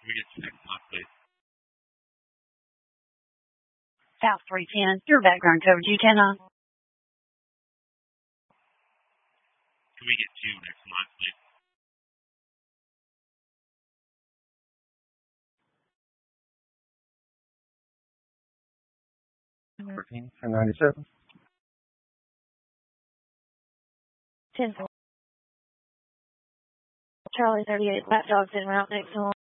we get to next month, please? South 310, your background coverage, U10 on. Can we get to next month, please? Working for 97. 10-4. Charlie 38, lapdog's en route next one.